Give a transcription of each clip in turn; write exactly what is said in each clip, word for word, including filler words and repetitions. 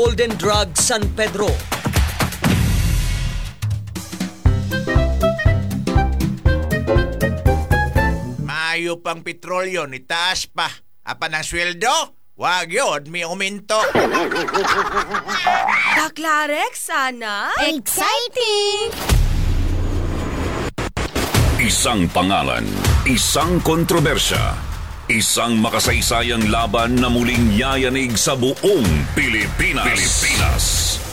Golden Drug San Pedro. Maayo pang petrolyo ni taas pa. Apan ang sweldo? Wag yun, may uminto. Daklarek, sana? Exciting! Isang pangalan, isang kontrobersya, isang makasaysayang laban na muling yayanig sa buong Pilipinas. Pilipinas.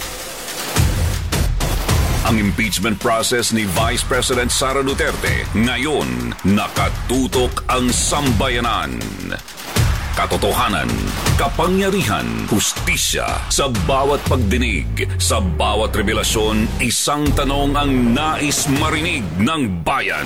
Ang impeachment process ni Vice President Sara Duterte ngayon nakatutok ang sambayanan. Katotohanan, kapangyarihan, hustisya, sa bawat pagdinig, sa bawat revelasyon, isang tanong ang nais marinig ng bayan.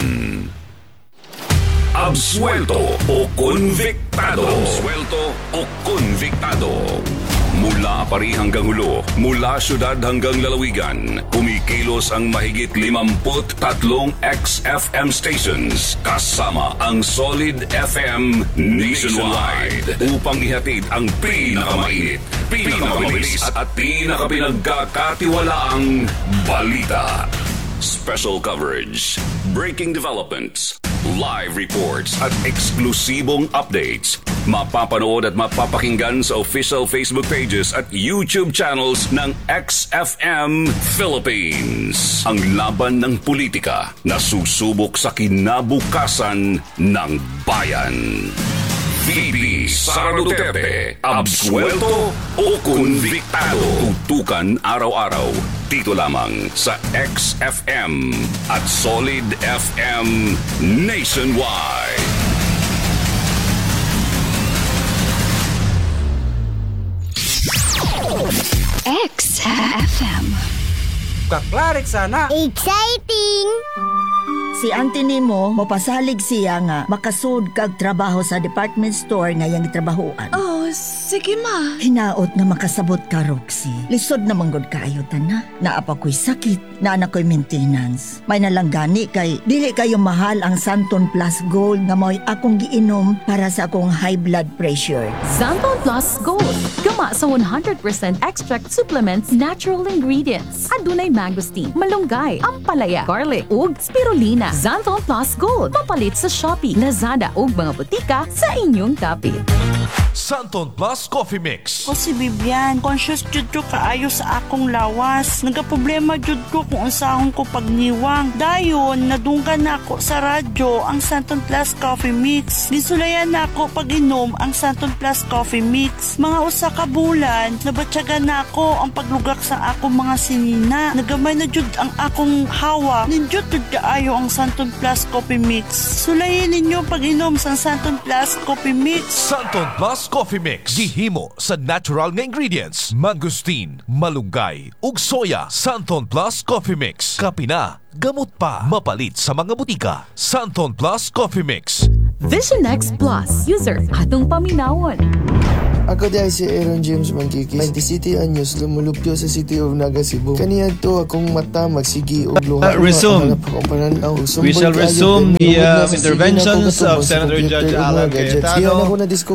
Absuelto o konviktado? Absuelto o konviktado? Mula Apari hanggang Hulo, mula syudad hanggang lalawigan, kumikilos ang mahigit limamput tatlong X F M stations kasama ang Solid F M nationwide upang ihatid ang pinakamainit, pinakamabilis at pinakapinagkakatiwalaang balita. Special coverage, breaking developments, live reports at eksklusibong updates. Mapapanood at mapapakinggan sa official Facebook pages at YouTube channels ng X F M Philippines. Ang laban ng politika na susubok sa kinabukasan ng bayan. V P Sara Duterte, absuelto o konviktado? Tutukan araw-araw dito lamang sa X F M at Solid F M nationwide. X F M. Daklarek, sana? Exciting! Si auntie nimo mopasalig siya nga makasud kag trabaho sa department store nga yang gitrabahoan. Oh, sige ma. Hinaot nga makasabot ka, Roxy. Lisod na manggod kaayo na. Naapa ko'y sakit, na anak ko'y maintenance. May nalanggani kay dili kayo mahal ang Santon Plus Gold nga mo'y akong giinom para sa akong high blood pressure. Santon Plus Gold. Gama sa one hundred percent extract supplements, natural ingredients. Adunay mangosteen, malunggay, ampalaya, garlic, ug spirulina. Xanthon Plus Gold. Mapalit sa Shopee, Lazada ug mga butika sa inyong kapit. Santon Plus Coffee Mix. O si Bibian, conscious jud ko kaayo sa akong lawas. Nagaproblema jud ko kung unsahon ko pagniwang. Dayon, nadunggan na ako sa radyo ang Santon Plus Coffee Mix. Nisulayan na ako pag-inom ang Santon Plus Coffee Mix. Mga usa ka bulan, nabatyagan na ako ang paglugak sa akong mga sinina. Nagamay na jud ang akong hawa. Ninjud jud kaayo ang Santon Plus Coffee Mix. Sulayin ninyo pag-inom sa Santon Plus Coffee Mix. Santon Plus Coffee Mix. Gihimo sa natural nga ingredients. Mangosteen, malunggay, ug soya. Santon Plus Coffee Mix. Kapina, gamot pa. Mapalit sa mga butika. Santon Plus Coffee Mix. Vision X Plus. User, atong paminawon. Ako di si Aaron James Mangkikis. ninety City Anyos, lumulupyo sa City of Naga, Cebu. Kaniya to akong mata magsigi o luha. Uh, resume. We shall resume the uh, interventions of Senator Judge Alan Cayetano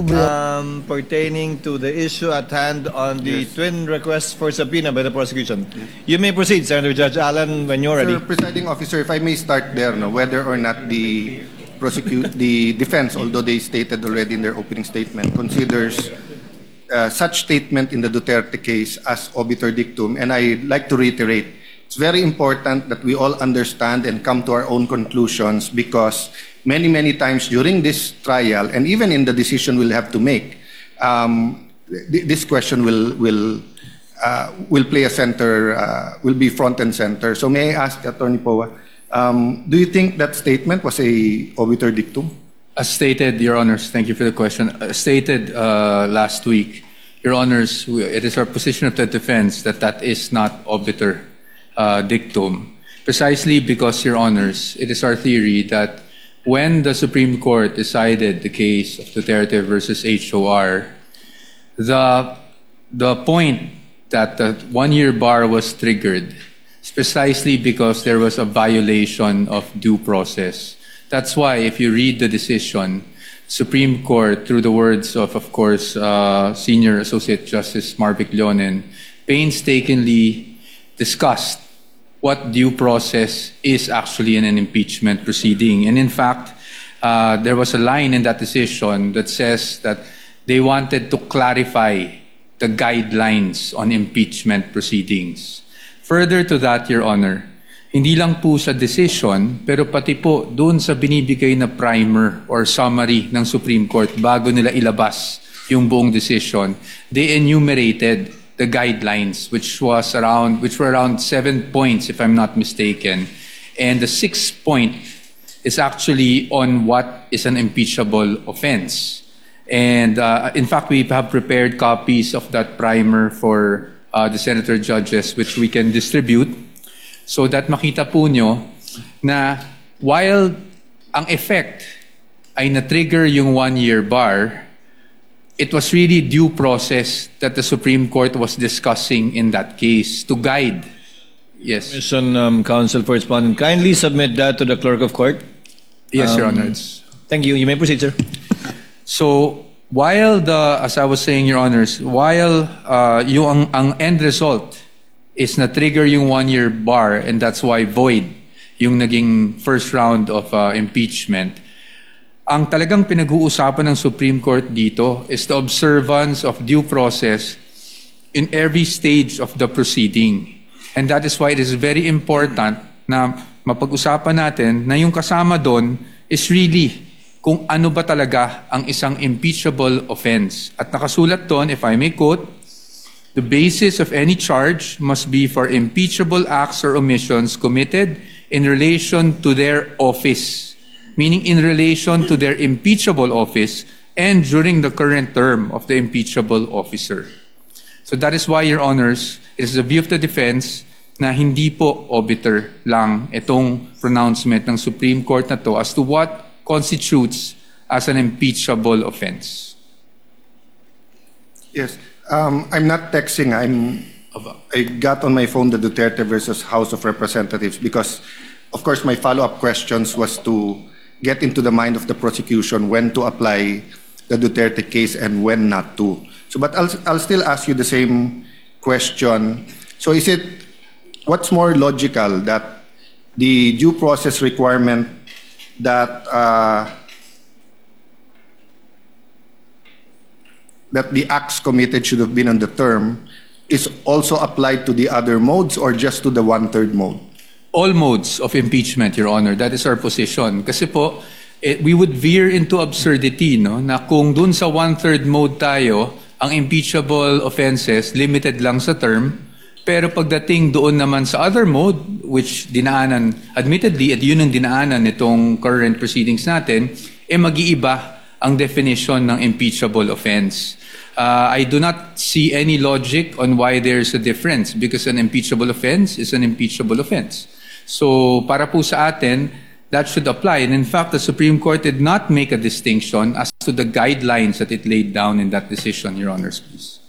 um, pertaining to the issue at hand on the yes. twin request for subpoena by the prosecution. You may proceed, Senator Judge Alan, when you're ready. Sir, Presiding Officer, if I may start there, no, whether or not the prosecute the defense, although they stated already in their opening statement, considers Uh, such statement in the Duterte case as obiter dictum, and I'd like to reiterate, it's very important that we all understand and come to our own conclusions, because many, many times during this trial, and even in the decision we'll have to make, um, th this question will will uh, will play a center, uh, will be front and center. So may I ask Attorney Poa, um, do you think that statement was a obiter dictum? As stated, Your Honors, thank you for the question. Uh, stated uh, last week, Your Honors, it is our position of the defense that that is not obiter uh, dictum, precisely because, Your Honors, it is our theory that when the Supreme Court decided the case of Duterte versus H O R, the, the point that the one-year bar was triggered is precisely because there was a violation of due process. That's why, if you read the decision, Supreme Court, through the words of, of course, uh, Senior Associate Justice Marvick Leonen, painstakingly discussed what due process is actually in an impeachment proceeding. And in fact, uh, there was a line in that decision that says that they wanted to clarify the guidelines on impeachment proceedings. Further to that, Your Honor, hindi lang po sa decision, pero pati po doon sa binibigay na primer or summary ng Supreme Court bago nila ilabas yung buong decision, they enumerated the guidelines, which was around, which were around seven points, if I'm not mistaken. And the sixth point is actually on what is an impeachable offense. And uh, in fact, we have prepared copies of that primer for uh, the senator judges, which we can distribute, so that makita po nyo na while ang effect ay na-trigger yung one-year bar, it was really due process that the Supreme Court was discussing in that case to guide. Yes. Commission um, Counsel for Respondent, kindly submit that to the Clerk of Court. Yes, um, Your Honor. Thank you. You may proceed, sir. So, while the, as I was saying, Your Honors, while uh, yung ang, ang end result is na-trigger yung one-year bar, and that's why void yung naging first round of uh, impeachment, ang talagang pinag-uusapan ng Supreme Court dito is the observance of due process in every stage of the proceeding. And that is why it is very important na mapag-usapan natin na yung kasama doon is really kung ano ba talaga ang isang impeachable offense. At nakasulat doon, if I may quote, the basis of any charge must be for impeachable acts or omissions committed in relation to their office, meaning in relation to their impeachable office and during the current term of the impeachable officer. So that is why, Your Honors, it is the view of the defense na hindi po obiter lang itong pronouncement ng Supreme Court na to as to what constitutes as an impeachable offense. Yes. Um, I'm not texting. I'm, I got on my phone the Duterte versus House of Representatives because, of course, my follow-up questions was to get into the mind of the prosecution when to apply the Duterte case and when not to. So, but I'll, I'll still ask you the same question. So is it, what's more logical, that the due process requirement that uh, that the acts committed should have been on the term is also applied to the other modes or just to the one-third mode? All modes of impeachment, Your Honor. That is our position. Kasi po, it, we would veer into absurdity, no? Na kung dun sa one-third mode tayo, ang impeachable offenses limited lang sa term, pero pagdating doon naman sa other mode, which dinaanan, admittedly, at yun ang dinaanan nitong current proceedings natin, eh mag-iiba ang definition ng impeachable offense. Uh, I do not see any logic on why there's a difference because an impeachable offense is an impeachable offense. So para po sa atin, that should apply. And in fact, the Supreme Court did not make a distinction as to the guidelines that it laid down in that decision, Your Honors, please.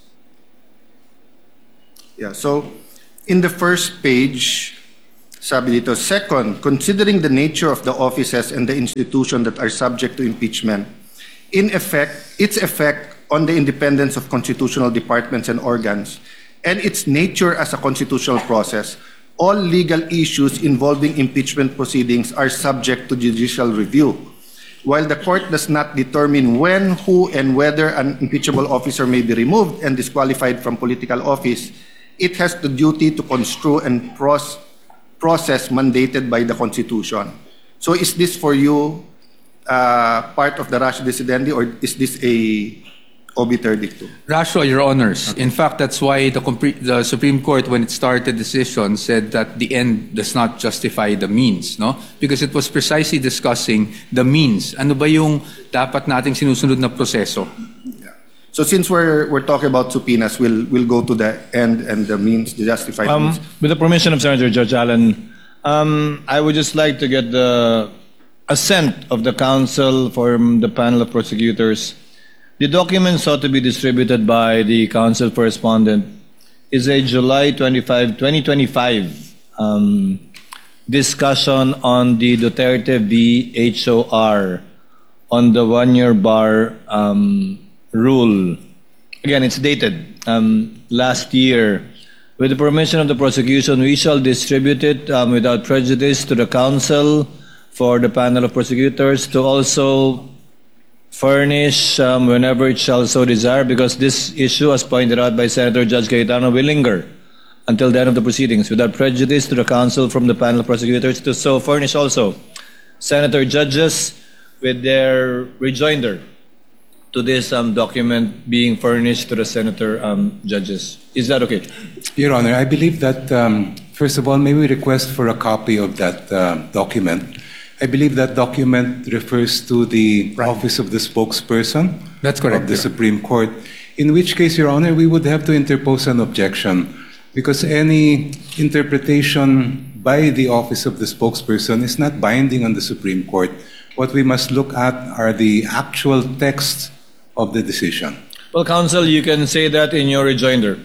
Yeah, so in the first page, sabi dito, second, considering the nature of the offices and the institution that are subject to impeachment, in effect, its effect on the independence of constitutional departments and organs, and its nature as a constitutional process, all legal issues involving impeachment proceedings are subject to judicial review. While the court does not determine when, who, and whether an impeachable officer may be removed and disqualified from political office, it has the duty to construe and pros- process mandated by the Constitution. So is this for you uh, part of the ratio decidendi, or is this a obiter dictum? Ratio, Your Honors. Okay. In fact, that's why the, compre- the Supreme Court, when it started the decision, said that the end does not justify the means, no? Because it was precisely discussing the means. Ano ba yung dapat nating sinusunod na proseso? Yeah. So since we're we're talking about subpoenas, we'll we'll go to the end and the means, the justified um, means. With the permission of Senator Judge Allen, um, I would just like to get the assent of the counsel from the panel of prosecutors. The document sought to be distributed by the counsel for respondent is a July twenty-fifth, twenty twenty-five um, discussion on the Duterte v. H O R on the one-year bar um, rule. Again, it's dated um, last year. With the permission of the prosecution, we shall distribute it um, without prejudice to the counsel for the panel of prosecutors to also furnish um, whenever it shall so desire, because this issue, as pointed out by Senator Judge Cayetano, will linger until the end of the proceedings, without prejudice to the counsel from the panel of prosecutors to so furnish also Senator judges with their rejoinder to this um, document being furnished to the senator um, judges. Is that okay? Your Honor, I believe that, um, first of all, may we request for a copy of that uh, document. I believe that document refers to the office of the spokesperson. That's correct, of the Your Supreme Court, in which case, Your Honor, we would have to interpose an objection because any interpretation by the office of the spokesperson is not binding on the Supreme Court. What we must look at are the actual text of the decision. Well, counsel, you can say that in your rejoinder.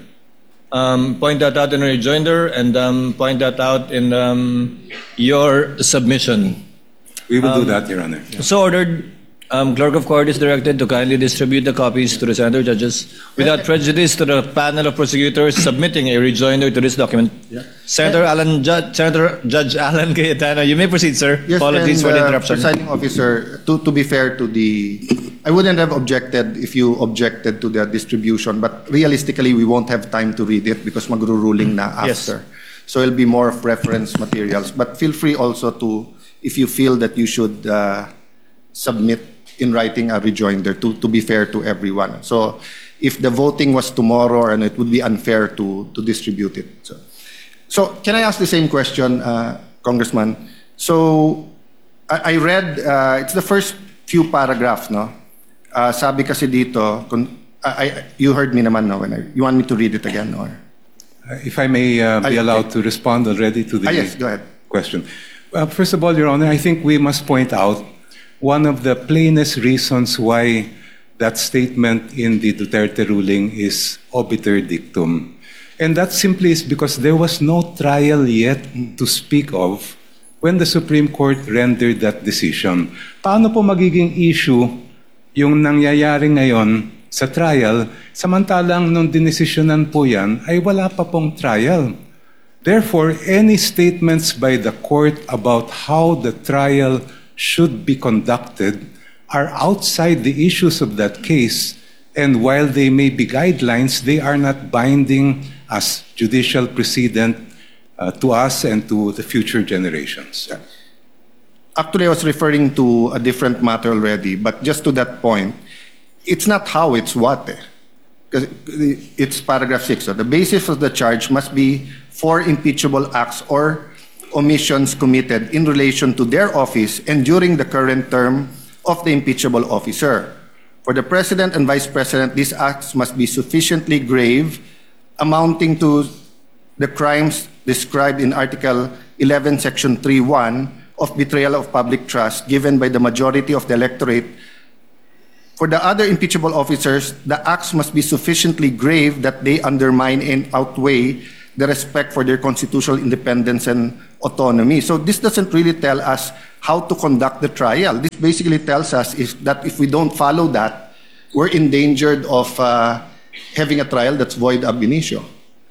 Um, point that out in your rejoinder and um, point that out in um, your submission. We will um, do that, Your Honor. So ordered. Um, Clerk of Court is directed to kindly distribute the copies to the senator judges without prejudice to the panel of prosecutors submitting a rejoinder to this document. Yeah. Senator Alan, Ju- Senator Judge Alan Cayetano, you may proceed, sir. Yes, Apologies and, for the uh, interruption. Presiding officer, to, to be fair to the, I wouldn't have objected if you objected to the distribution, but realistically, we won't have time to read it because magro-ruling na after. Yes. So it'll be more of reference materials. But feel free also to, if you feel that you should uh, submit in writing a rejoinder to, to be fair to everyone. So if the voting was tomorrow, and it would be unfair to, to distribute it. So, so can I ask the same question, uh, Congressman? So I, I read, uh, it's the first few paragraphs, no? Uh, sabi kasi dito, kun, I, I, you heard me naman, no? When I, you want me to read it again, or? Uh, if I may uh, be Ay, allowed okay. to respond already to the ah, yes, go ahead. question. Uh, first of all, Your Honor, I think we must point out one of the plainest reasons why that statement in the Duterte ruling is obiter dictum. And that simply is because there was no trial yet to speak of when the Supreme Court rendered that decision. Paano po magiging issue yung nangyayari ngayon sa trial, samantalang nung dinesisyonan po yan ay wala pa pong trial. Therefore, any statements by the court about how the trial should be conducted are outside the issues of that case, and while they may be guidelines, they are not binding as judicial precedent uh, to us and to the future generations. Actually, I was referring to a different matter already, but just to that point, it's not how, it's what. Eh. Because it's paragraph six. So the basis of the charge must be for impeachable acts or omissions committed in relation to their office and during the current term of the impeachable officer. For the President and Vice President, these acts must be sufficiently grave, amounting to the crimes described in Article eleven, Section three one of betrayal of public trust given by the majority of the electorate. For the other impeachable officers, the acts must be sufficiently grave that they undermine and outweigh the respect for their constitutional independence and autonomy. So this doesn't really tell us how to conduct the trial. This basically tells us is that if we don't follow that, we're endangered of uh, having a trial that's void ab initio.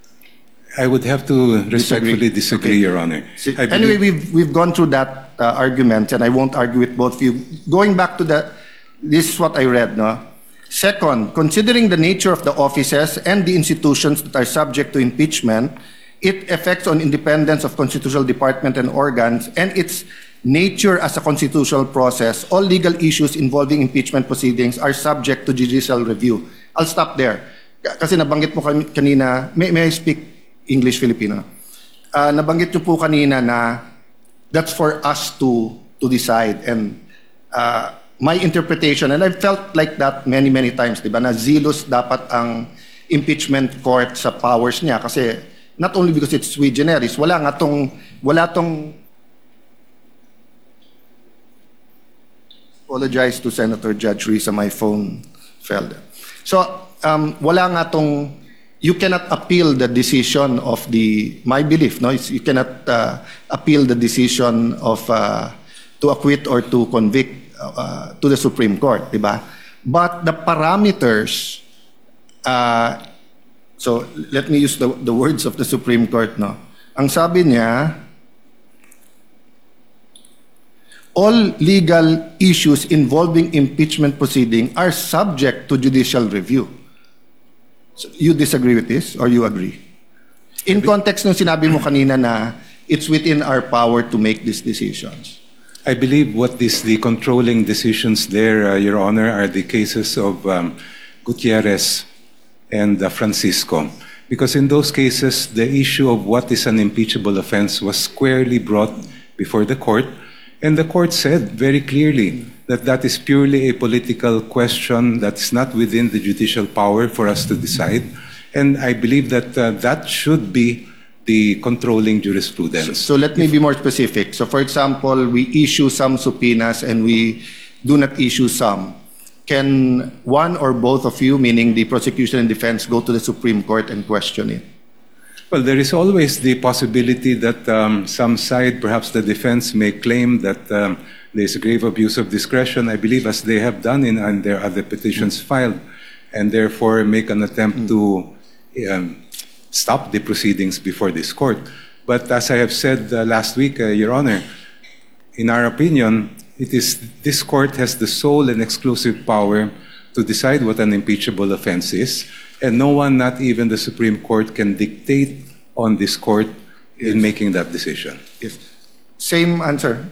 I would have to respectfully disagree, disagree okay. Your Honor. See, anyway, we've, we've gone through that uh, argument, and I won't argue with both of you. Going back to the, this is what I read, no? Second, considering the nature of the offices and the institutions that are subject to impeachment, its effects on independence of constitutional department and organs, and its nature as a constitutional process, all legal issues involving impeachment proceedings are subject to judicial review. I'll stop there. Kasi nabanggit mo kanina, may, may I speak English Filipino? Uh, nabanggit nyo po kanina na that's for us to, to decide. And uh, my interpretation, and I've felt like that many, many times, di ba, na zealous dapat ang impeachment court sa powers niya kasi not only because it's sui generis, wala nga tong, wala tong, apologize to Senator Judge Risa, my phone fell there. So, um, wala nga tong, you cannot appeal the decision of the, my belief, no, you cannot uh, appeal the decision of, uh, to acquit or to convict Uh, to the Supreme Court, di ba? But the parameters uh, So let me use the, the words of the Supreme Court, no? Ang sabi niya, all legal issues involving impeachment proceeding are subject to judicial review. So, you disagree with this or you agree? In context ng sinabi mo kanina na it's within our power to make these decisions. I believe what is the controlling decisions there, uh, Your Honor, are the cases of um, Gutierrez and uh, Francisco. Because in those cases, the issue of what is an impeachable offense was squarely brought before the court. And the court said very clearly that that is purely a political question that's not within the judicial power for us to decide. And I believe that uh, that should be the controlling jurisprudence. So, so let me be more specific. So for example, we issue some subpoenas and we do not issue some. Can one or both of you, meaning the prosecution and defense, go to the Supreme Court and question it? Well, there is always the possibility that um, some side, perhaps the defense, may claim that um, there is a grave abuse of discretion, I believe, as they have done in, in their other petitions filed, and therefore make an attempt mm. to um, stop the proceedings before this court. But as I have said uh, last week, uh, Your Honor, in our opinion, it is this court has the sole and exclusive power to decide what an impeachable offense is, and no one, not even the Supreme Court, can dictate on this court in yes. making that decision. Yes. Same answer.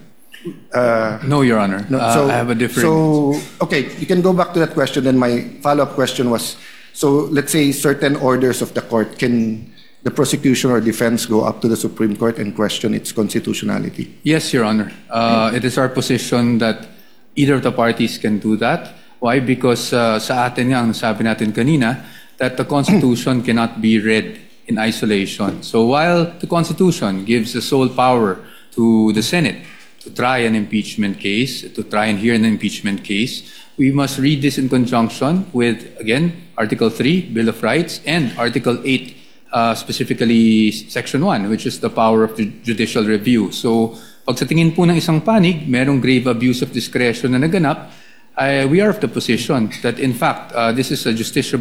Uh, no, Your Honor. No, uh, so, I have a different... So, okay, you can go back to that question. Then my follow-up question was, so let's say certain orders of the court, can the prosecution or defense go up to the Supreme Court and question its constitutionality? Yes, Your Honor. Uh, it is our position that either of the parties can do that. Why? Because uh, sa atin nga, ang sabi natin kanina, that the Constitution cannot be read in isolation. So while the Constitution gives the sole power to the Senate to try an impeachment case, to try and hear an impeachment case, we must read this in conjunction with, again, Article three, Bill of Rights, and Article eight, uh, specifically Section one, which is the power of the judicial review. So pag sa tingin po ng isang panig, merong grave abuse of discretion na naganap, Uh, we are of the position that, in fact, uh, this is a justiciable